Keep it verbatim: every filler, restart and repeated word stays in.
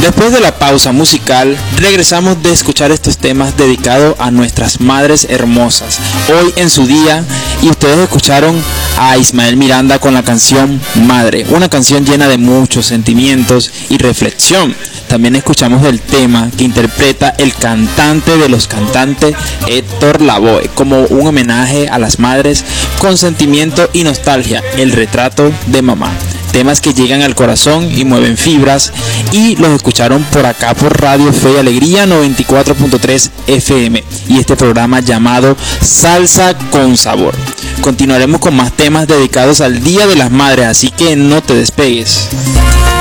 Después de la pausa musical, regresamos de escuchar estos temas dedicados a nuestras madres hermosas, hoy en su día, y ustedes escucharon a Ismael Miranda con la canción Madre, una canción llena de muchos sentimientos y reflexión. También escuchamos el tema que interpreta el cantante de los cantantes, Héctor Lavoe, como un homenaje a las madres con sentimiento y nostalgia, el retrato de mamá. Temas que llegan al corazón y mueven fibras, y los escucharon por acá por Radio Fe y Alegría noventa y cuatro punto tres F M y este programa llamado Salsa con Sabor. Continuaremos con más temas dedicados al Día de las Madres, así que no te despegues.